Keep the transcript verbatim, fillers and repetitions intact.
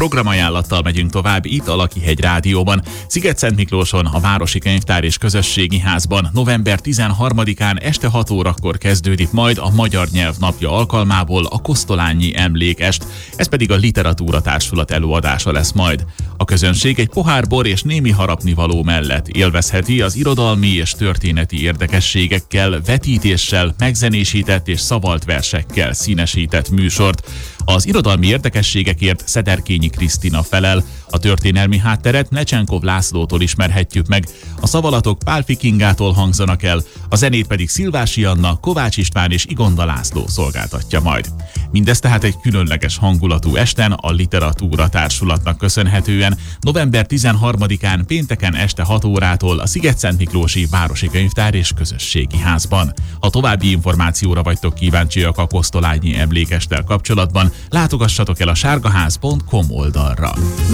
Programajánlattal megyünk tovább itt a Lakihegy Rádióban. Szigetszent Miklóson, a Városi Könyvtár és Közösségi Házban november tizenharmadikán este hat órakor kezdődik majd a Magyar Nyelv Napja alkalmából a Kosztolányi Emlékest, ez pedig a Literatúra Társulat előadása lesz majd. A közönség egy pohár bor és némi harapnivaló mellett élvezheti az irodalmi és történeti érdekességekkel, vetítéssel, megzenésített és szavalt versekkel színesített műsort. Az irodalmi érdekességekért Szederkényi Krisztina felel, a történelmi hátteret Necsenkov Lászlótól ismerhetjük meg, a szavalatok Pálffy Kingától hangzanak el, a zenét pedig Szilvási Anna, Kovács István és Igonda László szolgáltatja majd. Mindez tehát egy különleges hangulatú esten a Literatúra Társulatnak köszönhetően november tizenharmadikán pénteken este hat órától a Szigetszent Miklósi Városi Könyvtár és Közösségi Házban. Ha további információra vagytok kíváncsiak a Kosztolányi Emlékesttel kapcsolatban, látogassatok el a sárgaház pont com oldalra.